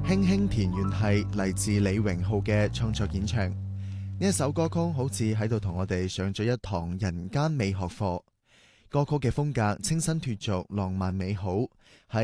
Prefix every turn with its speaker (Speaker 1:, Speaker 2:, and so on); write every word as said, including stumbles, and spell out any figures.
Speaker 1: 輕輕田園係嚟自李榮浩嘅創作演唱，呢一首歌曲好似喺度同我哋上咗一堂人間美學課。歌曲嘅風格清新脫俗、浪漫美好，喺